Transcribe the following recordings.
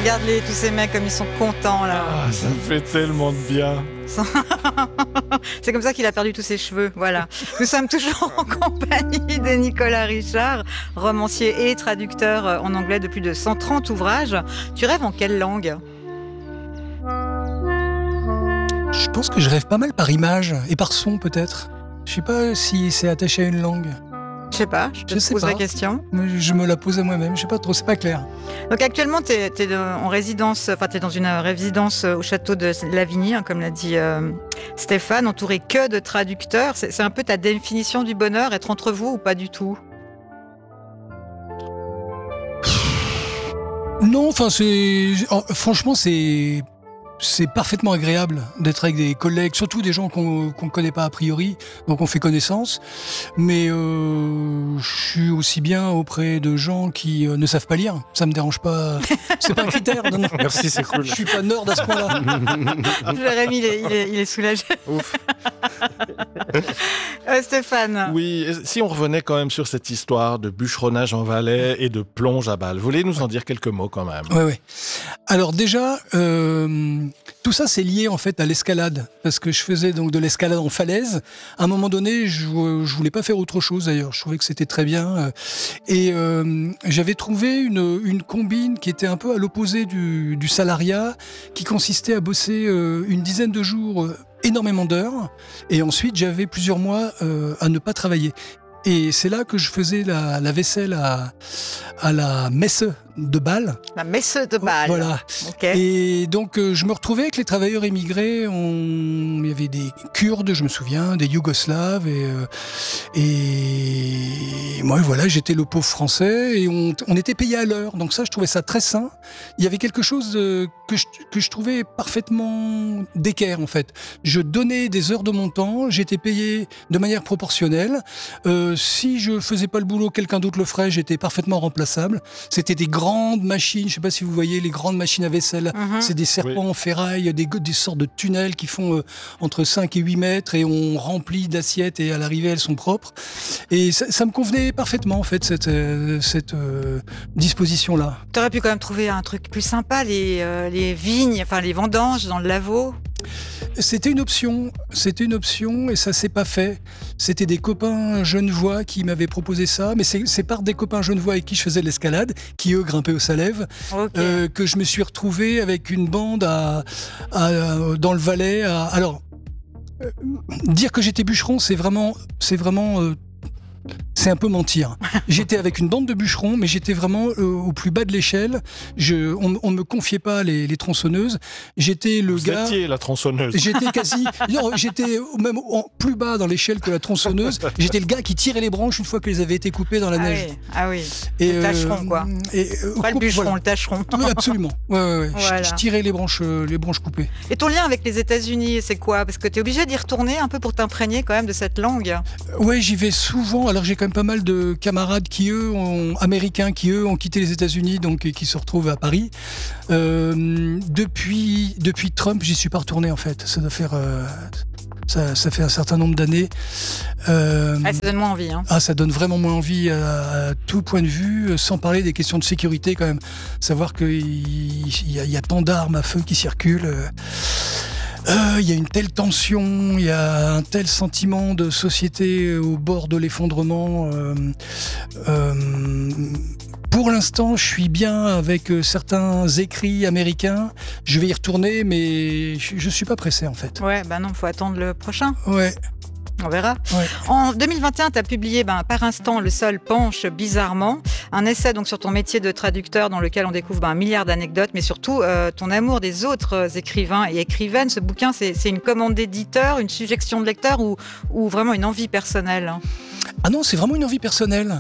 Regarde-les, tous ces mecs, comme ils sont contents, là. Ah, ça me fait tellement de bien. C'est comme ça qu'il a perdu tous ses cheveux, voilà. Nous sommes toujours en compagnie de Nicolas Richard, romancier et traducteur en anglais de plus de 130 ouvrages. Tu rêves en quelle langue ? Je pense que je rêve pas mal par image et par son peut-être. Je sais pas si c'est attaché à une langue. Je sais pas, je te pose la question. Je me la pose à moi-même, je sais pas trop, c'est pas clair. Donc actuellement, t'es en résidence, enfin t'es dans une résidence au château de Lavigny, hein, comme l'a dit Stéphane, entouré que de traducteurs. C'est un peu ta définition du bonheur, être entre vous ou pas du tout ? Non, enfin franchement c'est parfaitement agréable d'être avec des collègues, surtout des gens qu'on connaît pas a priori, donc on fait connaissance. Mais je suis aussi bien auprès de gens qui ne savent pas lire. Ça me dérange pas. C'est pas un critère. Non. Merci, c'est cool. Je suis pas nerd à ce point-là. Jérémy, il est soulagé. Ouf. Stéphane. Oui, si on revenait quand même sur cette histoire de bûcheronnage en Valais et de plonge à balles, vous voulez nous en dire quelques mots quand même ? Oui. Alors déjà, tout ça c'est lié en fait à l'escalade, parce que je faisais donc de l'escalade en falaise. À un moment donné, je voulais pas faire autre chose d'ailleurs. Je trouvais que c'était très bien, et j'avais trouvé une combine qui était un peu à l'opposé du salariat, qui consistait à bosser une dizaine de jours. Énormément d'heures, et ensuite j'avais plusieurs mois à ne pas travailler. Et c'est là que je faisais la vaisselle à la messe de Bâle. La messe de Bâle. Voilà. Okay. Et donc je me retrouvais avec les travailleurs émigrés. Il y avait des Kurdes, je me souviens, des Yougoslaves, et moi voilà, j'étais le pauvre français, et on était payé à l'heure. Donc ça, je trouvais ça très sain. Il y avait quelque chose que je trouvais parfaitement d'équerre en fait. Je donnais des heures de mon temps, j'étais payé de manière proportionnelle. Si je faisais pas le boulot, quelqu'un d'autre le ferait, j'étais parfaitement remplaçable. C'était des grandes machines, je sais pas si vous voyez les grandes machines à vaisselle, c'est des serpents en ferraille, des sortes de tunnels qui font entre 5 et 8 mètres, et on remplit d'assiettes, et à l'arrivée elles sont propres. Et ça me convenait parfaitement en fait, cette disposition-là. T'aurais pu quand même trouver un truc plus sympa, les vignes, enfin les vendanges dans le Lavaux. C'était une option, et ça s'est pas fait. C'était des copains genevois qui m'avaient proposé ça, mais c'est par des copains genevois avec qui je faisais de l'escalade, qui eux grimpaient au Salève, que je me suis retrouvé avec une bande dans le Valais. Alors, dire que j'étais bûcheron, c'est vraiment c'est un peu mentir. J'étais avec une bande de bûcherons, mais j'étais vraiment au plus bas de l'échelle. On ne me confiait pas les tronçonneuses. J'étais le gars... Vous étiez la tronçonneuse. J'étais quasi... Non, j'étais même plus bas dans l'échelle que la tronçonneuse. J'étais le gars qui tirait les branches une fois qu'elles avaient été coupées dans la neige. Ah oui. Le tâcheron, quoi. Pas le bûcheron, le tâcheron. Oui, absolument. Ouais. Voilà. Je tirais les branches coupées. Et ton lien avec les États-Unis, c'est quoi ? Parce que tu es obligé d'y retourner un peu pour t'imprégner quand même de cette langue. Ouais, j'y vais souvent. Alors j'ai quand même pas mal de camarades américains qui eux ont quitté les États-Unis, donc qui se retrouvent à Paris. Depuis Trump, j'y suis pas retourné en fait. Ça doit faire ça fait un certain nombre d'années. Ça donne moins envie. Hein. Ça donne vraiment moins envie à tout point de vue, sans parler des questions de sécurité quand même. Savoir qu'il y a tant d'armes à feu qui circulent. Il y a une telle tension, il y a un tel sentiment de société au bord de l'effondrement. Pour l'instant, je suis bien avec certains écrits américains. Je vais y retourner, mais je suis pas pressé en fait. Ouais, non, faut attendre le prochain. Ouais. On verra. Ouais. En 2021, tu as publié Par instant, le sol penche bizarrement. Un essai donc sur ton métier de traducteur dans lequel on découvre un milliard d'anecdotes, mais surtout ton amour des autres écrivains et écrivaines. Ce bouquin, c'est une commande d'éditeur, une suggestion de lecteur ou vraiment une envie personnelle ? Ah non, c'est vraiment une envie personnelle.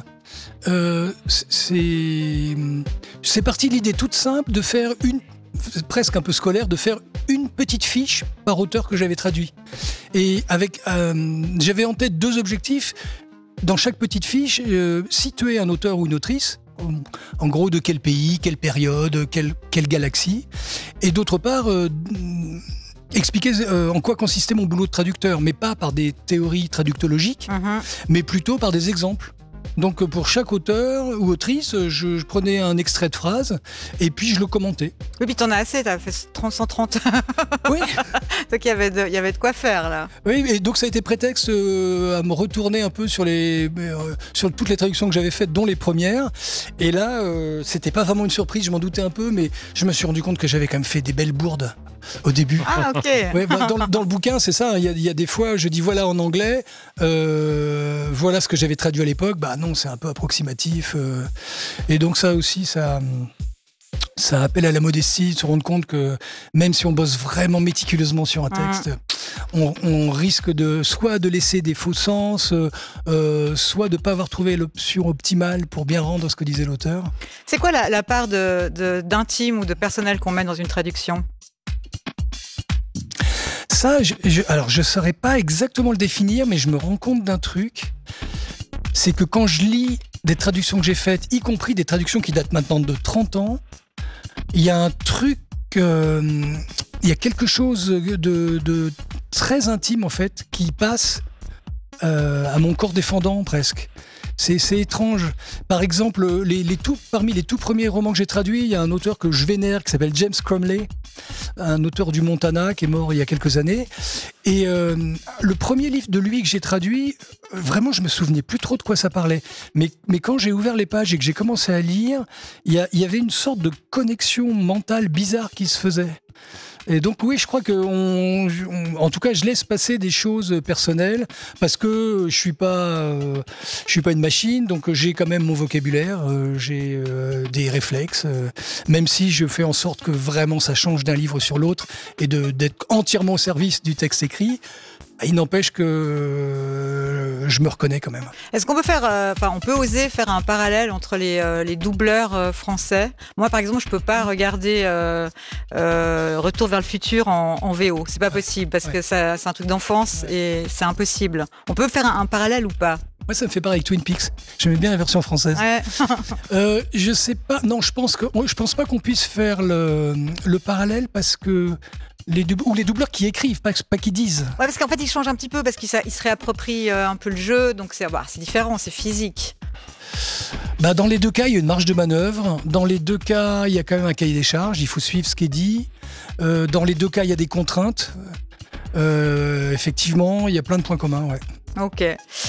C'est parti de l'idée toute simple de faire presque un peu scolaire, de faire une petite fiche par auteur que j'avais traduit. Et j'avais en tête 2 objectifs. Dans chaque petite fiche, situer un auteur ou une autrice, en gros de quel pays, quelle période, quelle galaxie. Et d'autre part, expliquer en quoi consistait mon boulot de traducteur, mais pas par des théories traductologiques, mais plutôt par des exemples. Donc pour chaque auteur ou autrice, je prenais un extrait de phrase et puis je le commentais. Oui, puis t'en as assez, t'as fait 130. Oui. Donc il y avait de quoi faire là. Oui, et donc ça a été prétexte à me retourner un peu sur toutes les traductions que j'avais faites, dont les premières. Et là, c'était pas vraiment une surprise, je m'en doutais un peu, mais je me suis rendu compte que j'avais quand même fait des belles bourdes au début. Ah, ok. Ouais, dans le bouquin, c'est ça. Il y a des fois, je dis voilà en anglais, voilà ce que j'avais traduit à l'époque. Bah non, c'est un peu approximatif. Et donc ça aussi, ça appelle à la modestie, de se rendre compte que même si on bosse vraiment méticuleusement sur un texte, on risque soit de laisser des faux sens, soit de ne pas avoir trouvé l'option optimale pour bien rendre ce que disait l'auteur. C'est quoi la part d'intime ou de personnel qu'on met dans une traduction ? Ça, alors je ne saurais pas exactement le définir, mais je me rends compte d'un truc. C'est que quand je lis des traductions que j'ai faites, y compris des traductions qui datent maintenant de 30 ans, il y a un truc, il y a quelque chose de très intime en fait qui passe à mon corps défendant presque. C'est étrange. Par exemple, parmi les tout premiers romans que j'ai traduits, il y a un auteur que je vénère qui s'appelle James Cromley, un auteur du Montana qui est mort il y a quelques années. Et le premier livre de lui que j'ai traduit, vraiment, je me souvenais plus trop de quoi ça parlait. Mais quand j'ai ouvert les pages et que j'ai commencé à lire, il y avait une sorte de connexion mentale bizarre qui se faisait. Et donc oui, je crois que en tout cas, je laisse passer des choses personnelles parce que je suis pas une machine, donc j'ai quand même mon vocabulaire, j'ai des réflexes, même si je fais en sorte que vraiment ça change d'un livre sur l'autre et d'être entièrement au service du texte écrit. Il n'empêche que je me reconnais quand même. Est-ce qu'on peut on peut oser faire un parallèle entre les doubleurs français ? Moi, par exemple, je peux pas regarder Retour vers le futur en VO. C'est pas possible parce que ça, c'est un truc d'enfance et c'est impossible. On peut faire un parallèle ou pas ? Moi, ça me fait pareil avec Twin Peaks. J'aimais bien la version française. Ouais. Je sais pas. Non, je pense pas qu'on puisse faire le parallèle parce que les doubleurs qui écrivent, pas qui disent. Ouais, parce qu'en fait, ils changent un petit peu parce qu'ils se réapproprient un peu le jeu, donc c'est différent, c'est physique. Dans les deux cas, il y a une marge de manœuvre. Dans les deux cas, il y a quand même un cahier des charges. Il faut suivre ce qui est dit. Dans les deux cas, il y a des contraintes. Effectivement, il y a plein de points communs. Ouais. Ok.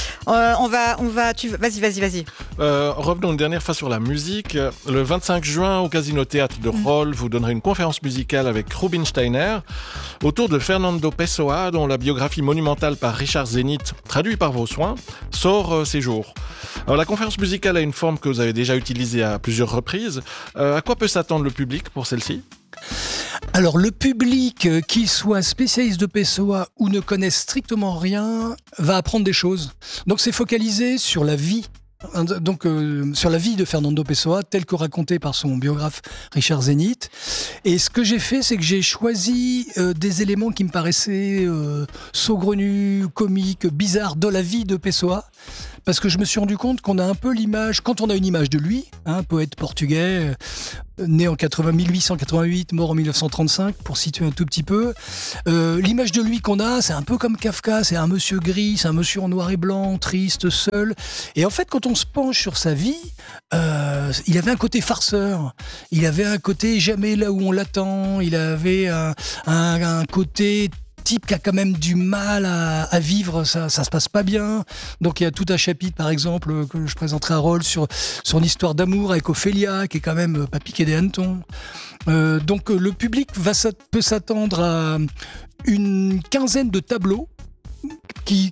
Vas-y. Revenons une dernière fois sur la musique. Le 25 juin, au Casino Théâtre de Rolle, vous donnerez une conférence musicale avec Rubinsteiner autour de Fernando Pessoa, dont la biographie monumentale par Richard Zenith, traduit par vos soins, sort ces jours. Alors, la conférence musicale a une forme que vous avez déjà utilisée à plusieurs reprises. À quoi peut s'attendre le public pour celle-ci ? Alors le public, qu'il soit spécialiste de Pessoa ou ne connaisse strictement rien, va apprendre des choses. Donc c'est focalisé sur la vie. Sur la vie de Fernando Pessoa, telle que racontée par son biographe Richard Zenith. Et ce que j'ai fait, c'est que j'ai choisi des éléments qui me paraissaient saugrenus, comiques, bizarres de la vie de Pessoa. Parce que je me suis rendu compte qu'on a un peu l'image, quand on a une image de lui, poète portugais, né en 1888, mort en 1935, pour situer un tout petit peu, l'image de lui qu'on a, c'est un peu comme Kafka, c'est un monsieur gris, c'est un monsieur en noir et blanc, triste, seul. Et en fait, quand on se penche sur sa vie, il avait un côté farceur, il avait un côté jamais là où on l'attend, il avait un côté type qui a quand même du mal à vivre, ça se passe pas bien. Donc il y a tout un chapitre, par exemple, que je présenterai à Roll sur son histoire d'amour avec Ophélia, qui est quand même pas piqué des hannetons. Donc le public peut s'attendre à une quinzaine de tableaux qui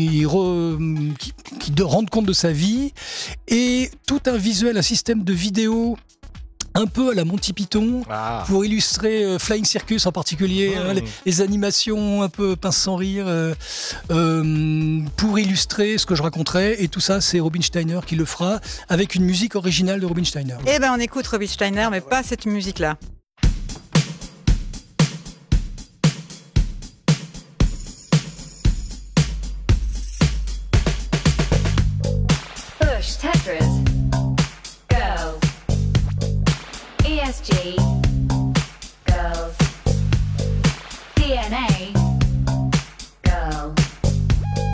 rendent compte de sa vie et tout un visuel, un système de vidéo un peu à la Monty Python, pour illustrer Flying Circus en particulier, les animations un peu pince sans rire, pour illustrer ce que je raconterai. Et tout ça, c'est Rubinsteiner qui le fera, avec une musique originale de Rubinsteiner. Eh ben, on écoute Rubinsteiner, mais pas cette musique-là. Bush, Tetris, Girls, ESG,